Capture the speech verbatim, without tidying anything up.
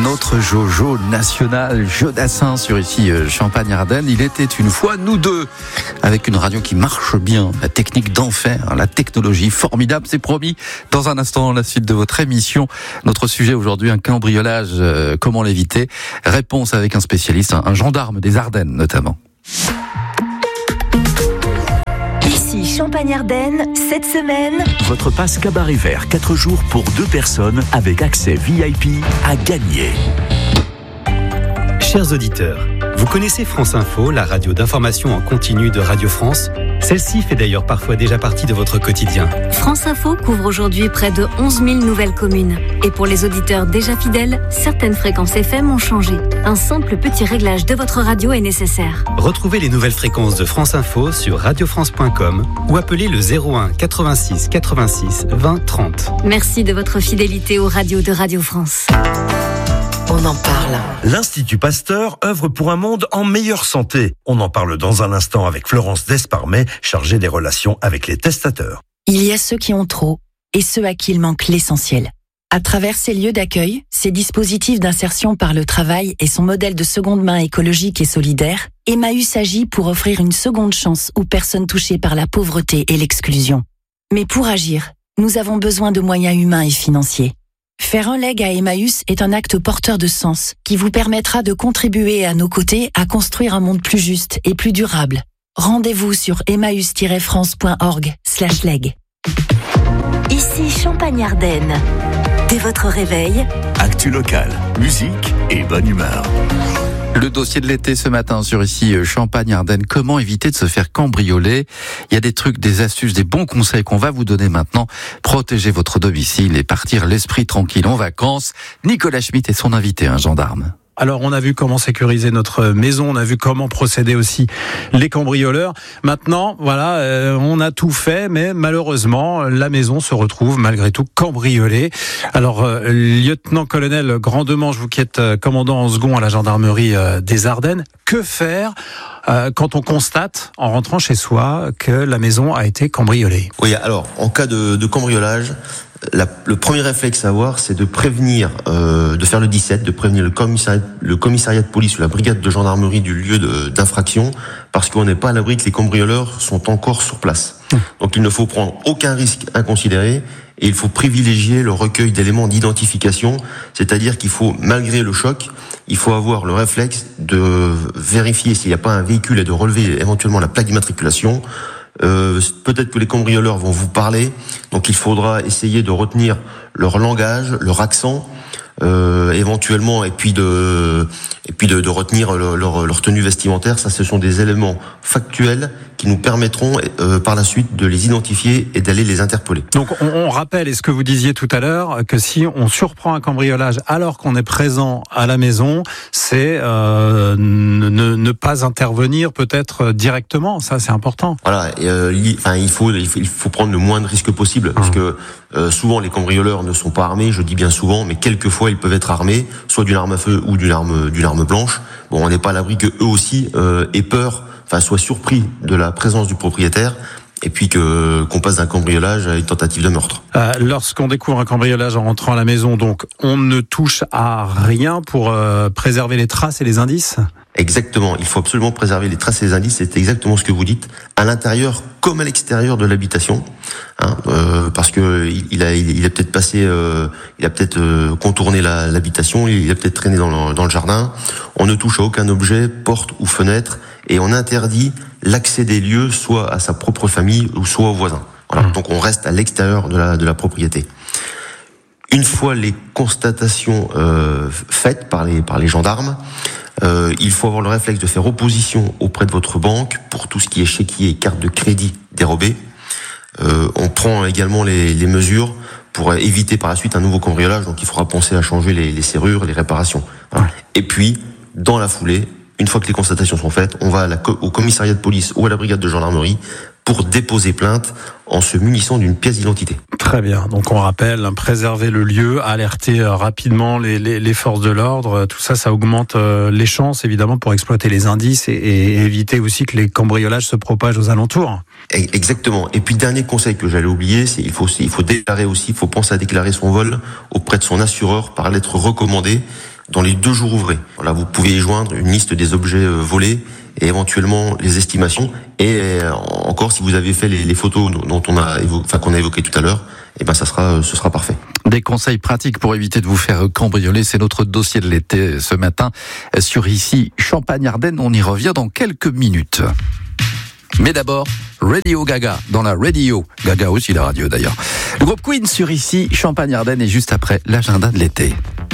Notre Jojo national, Jodassin sur ici Champagne-Ardenne. Il était une fois nous deux, avec une radio qui marche bien, la technique d'enfer, la technologie formidable, c'est promis. Dans un instant, la suite de votre émission. Notre sujet aujourd'hui, un cambriolage, euh, comment l'éviter? Réponse avec un spécialiste, un, un gendarme des Ardennes notamment. Ici Champagne-Ardenne, cette semaine... Votre passe cabaret vert, quatre jours pour deux personnes avec accès V I P à gagner. Chers auditeurs, vous connaissez France Info, la radio d'information en continu de Radio France? Celle-ci fait d'ailleurs parfois déjà partie de votre quotidien. France Info couvre aujourd'hui près de onze mille nouvelles communes. Et pour les auditeurs déjà fidèles, certaines fréquences F M ont changé. Un simple petit réglage de votre radio est nécessaire. Retrouvez les nouvelles fréquences de France Info sur radio france point com ou appelez le zéro un quatre-vingt-six quatre-vingt-six vingt trente. Merci de votre fidélité aux radios de Radio France. On en parle. L'Institut Pasteur œuvre pour un monde en meilleure santé. On en parle dans un instant avec Florence Desparmet, chargée des relations avec les testateurs. Il y a ceux qui ont trop et ceux à qui il manque l'essentiel. À travers ces lieux d'accueil, ces dispositifs d'insertion par le travail et son modèle de seconde main écologique et solidaire, Emmaüs agit pour offrir une seconde chance aux personnes touchées par la pauvreté et l'exclusion. Mais pour agir, nous avons besoin de moyens humains et financiers. Faire un leg à Emmaüs est un acte porteur de sens qui vous permettra de contribuer à nos côtés à construire un monde plus juste et plus durable. Rendez-vous sur emmaüs tiret france point org slash leg. Ici Champagne-Ardenne. Dès votre réveil, Actu locale, musique et bonne humeur. Le dossier de l'été ce matin sur ici Champagne-Ardenne. Comment éviter de se faire cambrioler? Il y a des trucs, des astuces, des bons conseils qu'on va vous donner maintenant. Protéger votre domicile et partir l'esprit tranquille en vacances. Nicolas Schmitt est son invité, un gendarme. Alors, on a vu comment sécuriser notre maison, on a vu comment procéder aussi les cambrioleurs. Maintenant, voilà, euh, on a tout fait, mais malheureusement, la maison se retrouve malgré tout cambriolée. Alors, euh, lieutenant-colonel Grandement, vous qui êtes euh, commandant en second à la gendarmerie euh, des Ardennes, que faire euh, quand on constate, en rentrant chez soi, que la maison a été cambriolée? Oui, alors, en cas de, de cambriolage, La, le premier réflexe à avoir, c'est de prévenir, euh, de faire le dix-sept, de prévenir le commissariat, le commissariat de police ou la brigade de gendarmerie du lieu de, d'infraction, parce qu'on n'est pas à l'abri que les cambrioleurs sont encore sur place. Donc il ne faut prendre aucun risque inconsidéré et il faut privilégier le recueil d'éléments d'identification, c'est-à-dire qu'il faut, malgré le choc, il faut avoir le réflexe de vérifier s'il n'y a pas un véhicule et de relever éventuellement la plaque d'immatriculation. Euh, peut-être que les cambrioleurs vont vous parler, donc il faudra essayer de retenir leur langage, leur accent, euh, éventuellement, et puis de, et puis de, de retenir leur, leur, leur tenue vestimentaire. Ça, ce sont des éléments factuels qui nous permettront euh, par la suite de les identifier et d'aller les interpeller. Donc on, on rappelle, et ce que vous disiez tout à l'heure, que si on surprend un cambriolage alors qu'on est présent à la maison, c'est euh, ne, ne pas intervenir peut-être directement. Ça, c'est important. Voilà. Et, euh, il, enfin, il faut, il faut, il faut prendre le moins de risques possible, parce que euh, souvent les cambrioleurs ne sont pas armés. Je dis bien souvent, mais quelquefois ils peuvent être armés, soit d'une arme à feu ou d'une arme, d'une arme blanche. Bon, on n'est pas à l'abri que eux aussi euh, aient peur. Enfin, soit surpris de la présence du propriétaire, et puis que qu'on passe d'un cambriolage à une tentative de meurtre. Euh, lorsqu'on découvre un cambriolage en rentrant à la maison, donc on ne touche à rien pour euh, préserver les traces et les indices? Exactement, il faut absolument préserver les traces et les indices, c'est exactement ce que vous dites, à l'intérieur comme à l'extérieur de l'habitation, hein, euh, parce que il a, il a peut-être passé, euh, il a peut-être euh, contourné la, l'habitation, il a peut-être traîné dans le, dans le jardin. On ne touche à aucun objet, porte ou fenêtre, et on interdit l'accès des lieux soit à sa propre famille ou soit aux voisins. Voilà, mmh. Donc on reste à l'extérieur de la, de la propriété. Une fois les constatations euh, faites par les, par les gendarmes, euh, il faut avoir le réflexe de faire opposition auprès de votre banque pour tout ce qui est chéquier et carte de crédit dérobées. Euh, on prend également les, les mesures pour éviter par la suite un nouveau cambriolage, donc il faudra penser à changer les, les serrures, les réparations. Voilà. Et puis, dans la foulée, une fois que les constatations sont faites, on va à la, au commissariat de police ou à la brigade de gendarmerie pour déposer plainte en se munissant d'une pièce d'identité. Très bien. Donc on rappelle, préserver le lieu, alerter rapidement les, les, les forces de l'ordre. Tout ça, ça augmente les chances évidemment pour exploiter les indices et, et éviter aussi que les cambriolages se propagent aux alentours. Exactement. Et puis dernier conseil que j'allais oublier, c'est il faut il faut déclarer aussi, il faut penser à déclarer son vol auprès de son assureur par lettre recommandée. dans les deux jours ouvrés. Voilà, vous pouvez y joindre une liste des objets volés et éventuellement les estimations. Et encore, si vous avez fait les, les photos dont on a, évo- enfin qu'on a évoquées tout à l'heure, et ben ça sera, ce sera parfait. Des conseils pratiques pour éviter de vous faire cambrioler, c'est notre dossier de l'été ce matin sur Ici Champagne-Ardenne. On y revient dans quelques minutes. Mais d'abord, Radio Gaga, dans la radio. Gaga aussi la radio d'ailleurs. Le groupe Queen sur Ici Champagne-Ardenne et juste après l'agenda de l'été.